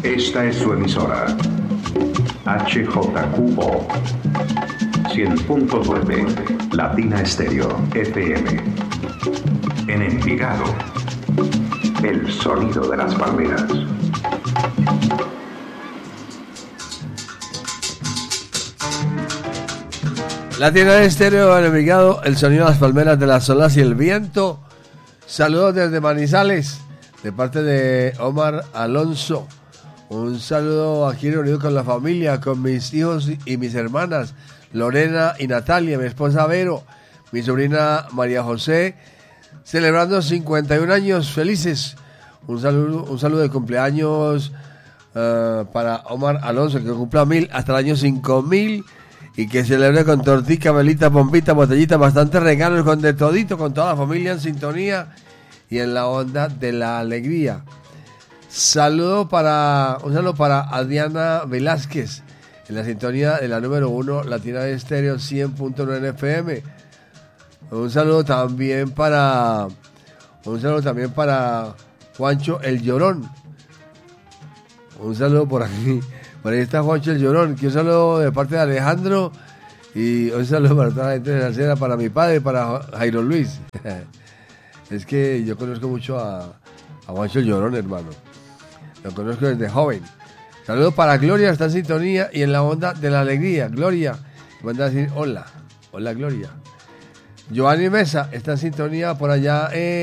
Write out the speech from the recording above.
Esta es su emisora. HJQO 100.9 Latina Estéreo FM. En Envigado, el sonido de las palmeras. Latina Estéreo en Envigado, el sonido de las palmeras, de las olas y el viento. Saludos desde Manizales, de parte de Omar Alonso. Un saludo aquí reunido con la familia, con mis hijos y mis hermanas, Lorena y Natalia, mi esposa Vero, mi sobrina María José, celebrando 51 años felices. Un saludo de cumpleaños para Omar Alonso, que cumpla 1000 hasta el año 5000 y que celebre con tortica, velita, pompita, botellita, bastantes regalos, con de todito, con toda la familia en sintonía y en la onda de la alegría. Un saludo para Adriana Velázquez en la sintonía de la número 1 Latina de Estéreo 100.9 FM. Un saludo también para Juancho el Llorón. Un saludo por aquí. Por ahí está Juancho el Llorón. Un saludo de parte de Alejandro y un saludo para toda la gente de la Salcera, para mi padre, para Jairo Luis. Es que yo conozco mucho a Juancho el Llorón, hermano. Lo conozco desde joven. Saludos para Gloria, está en sintonía y en la onda de la alegría. Gloria, manda a decir hola. Hola, Gloria. Giovanni Mesa está en sintonía por allá